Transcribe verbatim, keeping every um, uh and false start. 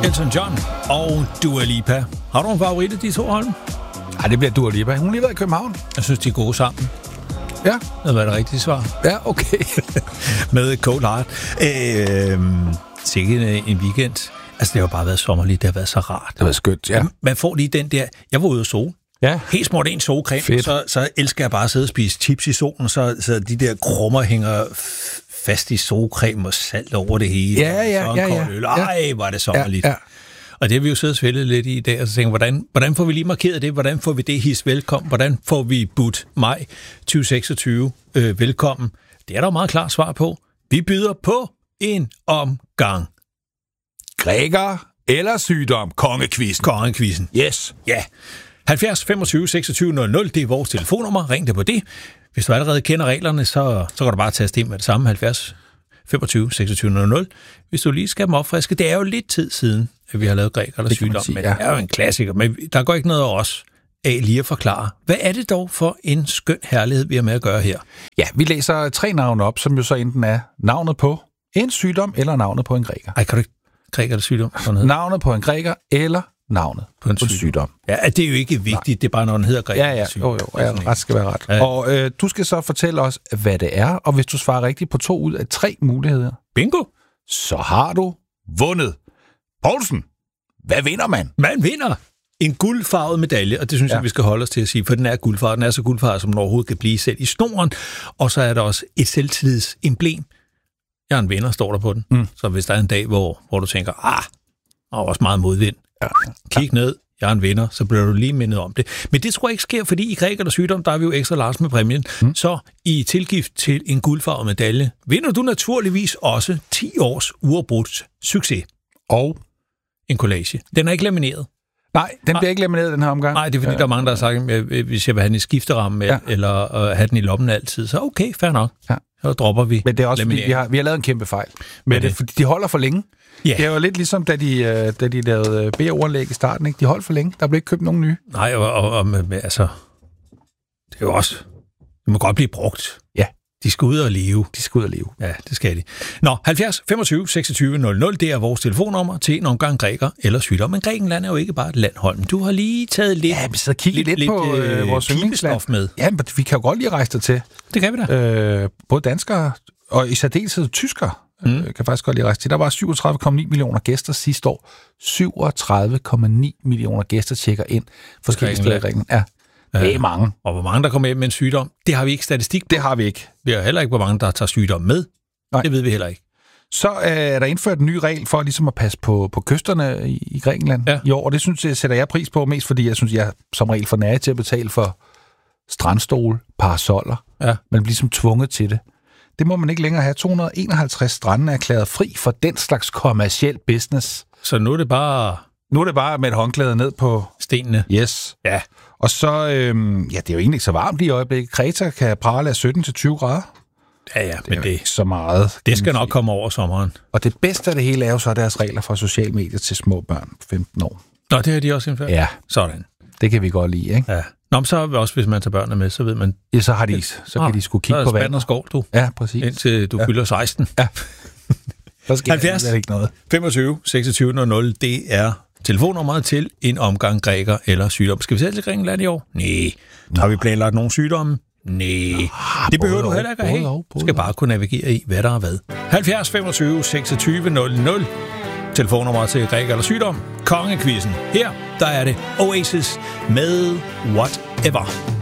Elton John og Dua Lipa. Har du en favorit af de to, Holm? Nej, det bliver Dua Lipa. Hun har lige været i København. Jeg synes, de er gode sammen. Ja. Det var det rigtige svar. Ja, okay. Med Cold Heart. Øh, sikkert en weekend. Altså, det har bare været sommerligt. Det har været så rart. Det har været skønt, ja. Man får lige den der... Jeg var ude at sove. Ja. Helt smurt en solcreme, så, så elsker jeg bare at sidde og spise chips i solen, så, så de der krummer hænger fast i solcreme og salt over det hele. Ja, ja, og ja, ja. øl. Ej, var det sommerligt. Ja, ja. Og det har vi jo siddet og svældet lidt i i dag, og så tænker hvordan, hvordan får vi lige markeret det? Hvordan får vi det his velkommen? Hvordan får vi budt maj tyve seksogtyve øh, velkommen? Det er der jo meget klart svar på. Vi byder på en omgang. Græker eller sygdom? Kongekvisten. Kongekvisten. Yes. Ja. halvfjerds femogtyve seksogtyve nul nul, det er vores telefonnummer. Ring dig på det. Hvis du allerede kender reglerne, så, så kan du bare tage afsted med det samme. halvfjerds femogtyve seksogtyve nul nul. Hvis du lige skal dem opfriske. Det er jo lidt tid siden, at vi har lavet græker eller sygdom. Sige, men ja. Det er jo en klassiker. Men der går ikke noget af os af lige at forklare. Hvad er det dog for en skøn herlighed, vi har med at gøre her? Ja, vi læser tre navne op, som jo så enten er navnet på en sygdom eller navnet på en græker. Ej, kan du ikke græker eller sygdom? Navnet på en græker eller navnet på en sygdom. sygdom. Ja, det er jo ikke vigtigt. Nej. Det er bare, når den hedder græker. Ja, ja. Jo, jo. Ja, ret skal være ret. Ja. Og øh, du skal så fortælle os, hvad det er, og hvis du svarer rigtigt på to ud af tre muligheder, bingo, så har du vundet. Poulsen, hvad vinder man? Man vinder en guldfarvet medalje, og det synes ja. jeg, vi skal holde os til at sige, for den er guldfarvet. Den er så guldfarvet, som den overhovedet kan blive selv i snoren. Og så er der også et selvtillidsemblem. Jeg er en vinder, står der på den. Mm. Så hvis der er en dag, hvor, hvor du tænker, ah, der er også meget modvind. Ja. Kig ned, jeg er en vinder, så bliver du lige mindet om det. Men det tror jeg ikke sker, fordi i græker og sygdom, der er vi jo ekstra large med præmien. Mm. Så i tilgift til en guldfarvet medalje, vinder du naturligvis også ti års uafbrudt succes. Og en collage. Den er ikke lamineret. Nej, den bliver ikke lamineret den her omgang. Nej, det er fordi, ja. der er mange, der har sagt, at hvis jeg vil have den i skifteramme, ja. eller uh, have den i lommen altid, så okay, fair nok. Ja. Så dropper vi. Men det er også fordi, vi har, vi har lavet en kæmpe fejl. Men det, fordi de holder for længe. Yeah. Det er jo lidt ligesom, da de, da de lavede B O-anlæg i starten. Ikke? De holdt for længe. Der blev ikke købt nogen nye. Nej, og, og, og med, altså... Det er jo også... Det må godt blive brugt. Ja. De skal ud og leve. De skal ud og leve. Ja, det skal de. Nå, halvfjerds femogtyve seksogtyve nul nul, det er vores telefonnummer til en omgang græker eller sygdom. Men Grækenland er jo ikke bare et land, Holm. Du har lige taget lidt... Ja, vi så kigger lidt, lidt på øh, vores yndlingsland med. Ja, men vi kan jo godt lige rejse dig til. Det kan vi da. Øh, både danskere og i særdeleshed tyskere mm. øh, kan faktisk godt lige rejse til. Der var syvogtredive komma ni millioner gæster sidste år. syvogtredive komma ni millioner gæster tjekker ind forskellige steder i Grækenland. Ja. Det er mange. Og hvor mange, der kommer hjem med en sygdom, det har vi ikke statistik på. Det har vi ikke. Vi har heller ikke, hvor mange, der tager sygdom med. Nej. Det ved vi heller ikke. Så er der indført en ny regel for ligesom at passe på, på kysterne i, i Grækenland ja. i år, og det synes jeg, sætter jeg pris på, mest fordi jeg synes, jeg som regel for nære til at betale for strandstole, parasoller. Ja. Man bliver ligesom tvunget til det. Det må man ikke længere have. to hundrede og enoghalvtreds strande er erklæret fri for den slags kommerciel business. Så nu er det bare... Nu er det bare med et håndklæde ned på... stenene. Yes. Ja. Og så, øhm, ja, det er jo egentlig ikke så varmt i øjeblikket. Kreta kan prale af sytten til tyve grader. Ja, ja, det men er det ikke så meget. Det skal nok komme over sommeren. Og det bedste af det hele er jo så deres regler for sociale medier til små børn på femten år. Nå, det har de også indført? Ja. Sådan. Det kan vi godt lide, ikke? Ja. Nå, men så også, hvis man tager børnene med, så ved man... Ja, så har de, så kan ah, de sgu kigge på vandet. Så er spand og skov, du. Ja, præcis. Indtil du ja. fylder seksten. Ja. Så skal halvfjerds ikke noget. femogtyve seksogtyve nul nul, det er telefonnummeret til en omgang græker eller sygdom. Skal vi selv til Grækenland i år? Nej. Har vi planlagt nogle sygdomme? Nej. Det behøver du heller ikke at have. Du skal bare kunne navigere i, hvad der er hvad. halvfjerds femogtyve seksogtyve nul nul. Telefonnummeret til græker eller sygdom. Kongekvisten. Her, der er det Oasis med Whatever.